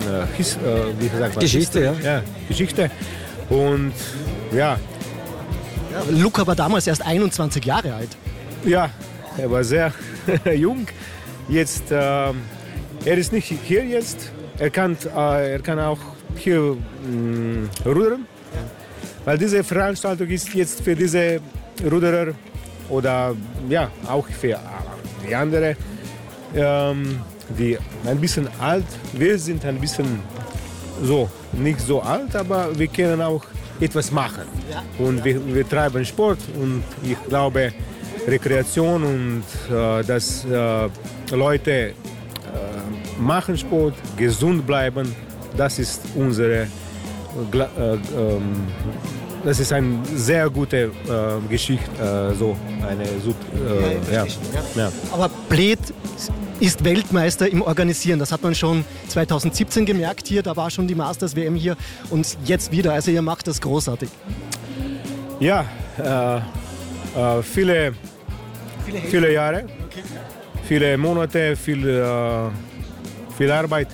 wie sagt man? Geschichte, ja. Ja, Geschichte. Und ja. Luca war damals erst 21 Jahre alt. Ja, er war sehr jung. Jetzt, er ist nicht hier jetzt. Er kann auch hier rudern. Weil diese Veranstaltung ist jetzt für diese Ruderer oder ja, auch für die anderen, die ein bisschen alt. Wir sind ein bisschen so, nicht so alt, aber wir können auch etwas machen. Ja. Und wir treiben Sport und ich glaube, Rekreation und dass Leute machen Sport, gesund bleiben, das ist unsere das ist eine sehr gute Geschichte, so eine ja. Aber Bled ist Weltmeister im Organisieren. Das hat man schon 2017 gemerkt hier, da war schon die Masters-WM hier und jetzt wieder. Also ihr macht das großartig. Ja, viele Jahre, okay. Viele Monate, viel Arbeit.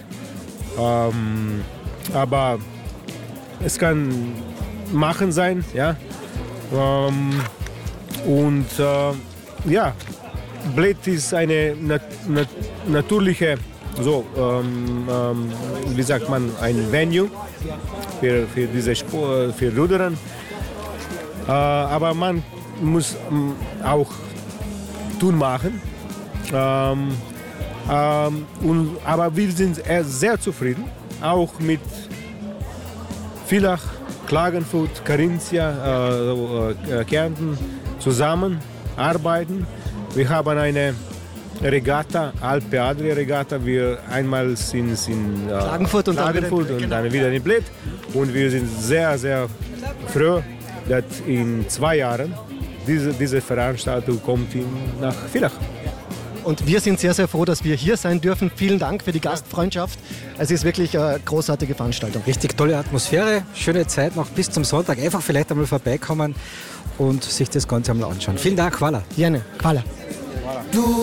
Aber es kann machen sein, ja. Ja, Bled ist eine natürliche, wie sagt man, ein Venue für diese Sport, für Rudern. Aber man muss auch tun machen. Aber wir sind sehr zufrieden, auch mit Villach, Klagenfurt, Carinthia, Kärnten zusammen arbeiten. Wir haben eine Regatta, Alpe Adria Regatta. Wir einmal sind in Klagenfurt und dann wieder in Bled. Und wir sind sehr, sehr froh, dass in 2 Jahren diese Veranstaltung kommt nach Villach. Und wir sind sehr, sehr froh, dass wir hier sein dürfen. Vielen Dank für die Gastfreundschaft. Es ist wirklich eine großartige Veranstaltung. Richtig tolle Atmosphäre, schöne Zeit noch bis zum Sonntag. Einfach vielleicht einmal vorbeikommen und sich das Ganze einmal anschauen. Vielen Dank, Hvala. Gerne, Hvala.